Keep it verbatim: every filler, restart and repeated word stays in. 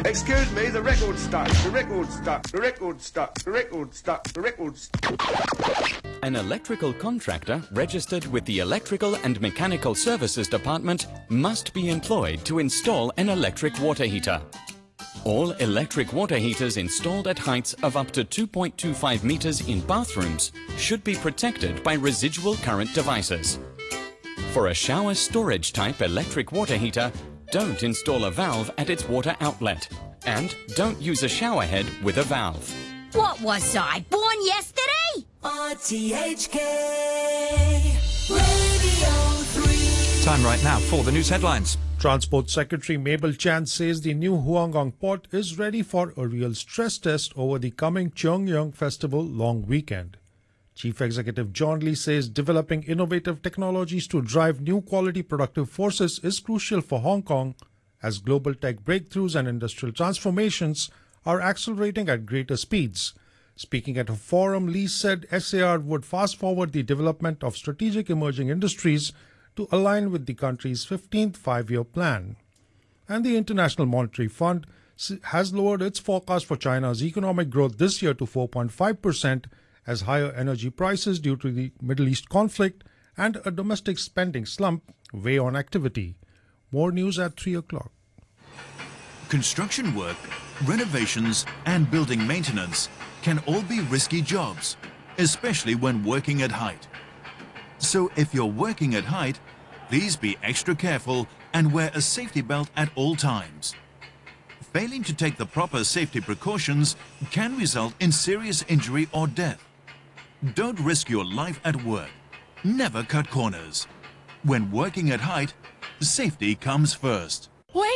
Excuse me, the record's stuck, the record's stuck, the record's stuck, the record's stuck, the record's stuck. An electrical contractor registered with the Electrical and Mechanical Services Department must be employed to install an electric water heater. All electric water heaters installed at heights of up to two point two five meters in bathrooms should be protected by residual current devices. For a shower storage type electric water heater, don't install a valve at its water outlet, and don't use a shower head with a valve. What was I, born yesterday? R T H K Radio three. Time right now for the news headlines. Transport Secretary Mabel Chan says the new Huanggang port is ready for a real stress test over the coming Chongyang Festival long weekend. Chief Executive John Lee says developing innovative technologies to drive new quality productive forces is crucial for Hong Kong as global tech breakthroughs and industrial transformations are accelerating at greater speeds. Speaking at a forum, Lee said S A R would fast-forward the development of strategic emerging industries to align with the country's fifteenth five-year plan. And the International Monetary Fund has lowered its forecast for China's economic growth this year to four point five percent as higher energy prices due to the Middle East conflict and a domestic spending slump weigh on activity. More news at three o'clock. Construction work, renovations and building maintenance can all be risky jobs, especially when working at height. So if you're working at height, please be extra careful and wear a safety belt at all times. Failing to take the proper safety precautions can result in serious injury or death. Don't risk your life at work. Never cut corners. When working at height, safety comes first.